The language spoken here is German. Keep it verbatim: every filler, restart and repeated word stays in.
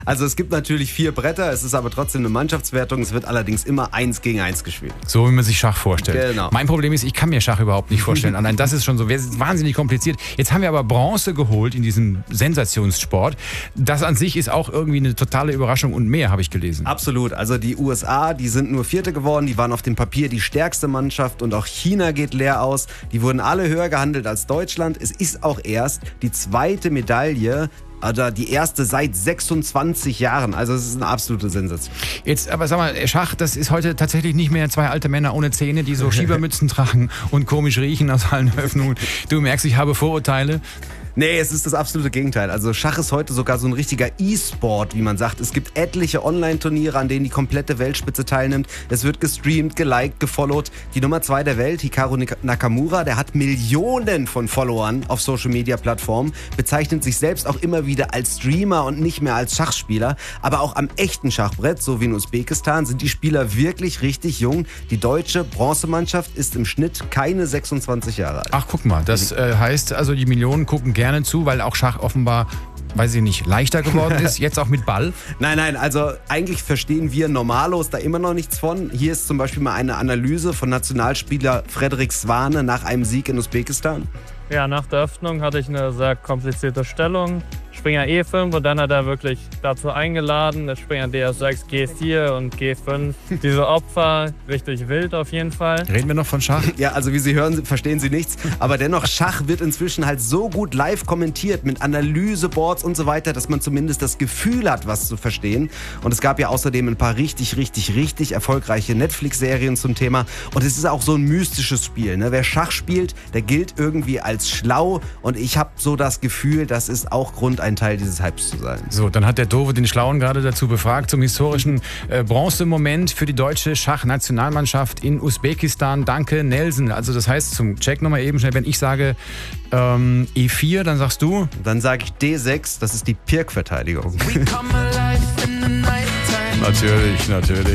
Also es gibt natürlich vier Bretter, es ist aber trotzdem eine Mannschaftswertung. Es wird allerdings immer eins gegen eins gespielt. So wie man sich Schach vorstellt. Genau. Mein Problem ist, ich kann mir Schach überhaupt nicht vorstellen. Allein das ist schon so wahnsinnig kompliziert. Jetzt haben wir aber Bronze geholt in diesem Sensationssport. Das an sich ist auch irgendwie eine totale Überraschung und mehr, habe ich gelesen. Absolut. Also die U S A, die sind nur Vierte geworden. Die waren auf dem Papier die stärkste Mannschaft und auch China geht leer aus. Die wurden alle höher gehandelt als Deutschland. Es ist auch erst die zweite Medaille, oder die erste seit sechsundzwanzig Jahren. Also es ist eine absolute Sensation. Jetzt, aber sag mal, Schach, das ist heute tatsächlich nicht mehr zwei alte Männer ohne Zähne, die so Schiebermützen tragen und komisch riechen aus allen Öffnungen. Du merkst, ich habe Vorurteile. Nee, es ist das absolute Gegenteil. Also Schach ist heute sogar so ein richtiger E-Sport, wie man sagt. Es gibt etliche Online-Turniere, an denen die komplette Weltspitze teilnimmt. Es wird gestreamt, geliked, gefollowt. Die Nummer zwei der Welt, Hikaru Nakamura, der hat Millionen von Followern auf Social-Media-Plattformen, bezeichnet sich selbst auch immer wieder als Streamer und nicht mehr als Schachspieler. Aber auch am echten Schachbrett, so wie in Usbekistan, sind die Spieler wirklich richtig jung. Die deutsche Bronzemannschaft ist im Schnitt keine sechsundzwanzig Jahre alt. Ach, guck mal, das äh, heißt also, die Millionen gucken gerne zu, weil auch Schach offenbar, weiß ich nicht, leichter geworden ist, jetzt auch mit Ball? Nein, nein, also eigentlich verstehen wir Normalos da immer noch nichts von. Hier ist zum Beispiel mal eine Analyse von Nationalspieler Frederik Swane nach einem Sieg in Usbekistan. Ja, nach der Öffnung hatte ich eine sehr komplizierte Stellung. Springer E fünf und dann hat er wirklich dazu eingeladen, der Springer D S sechs, G vier und G fünf. Diese Opfer, richtig wild auf jeden Fall. Reden wir noch von Schach? Ja, also wie Sie hören, verstehen Sie nichts. Aber dennoch, Schach wird inzwischen halt so gut live kommentiert mit Analyseboards und so weiter, dass man zumindest das Gefühl hat, was zu verstehen. Und es gab ja außerdem ein paar richtig, richtig, richtig erfolgreiche Netflix-Serien zum Thema. Und es ist auch so ein mystisches Spiel. Ne? Wer Schach spielt, der gilt irgendwie als schlau. Und ich habe so das Gefühl, das ist auch Grund, ein Teil dieses Hypes zu sein. So, dann hat der Dove den Schlauen gerade dazu befragt zum historischen äh, Bronzemoment für die deutsche Schachnationalmannschaft in Usbekistan. Danke, Nelson. Also das heißt, zum Check nochmal eben schnell, wenn ich sage ähm, E vier, dann sagst du? Dann sage ich D sechs, das ist die Pirk-Verteidigung. Natürlich, natürlich.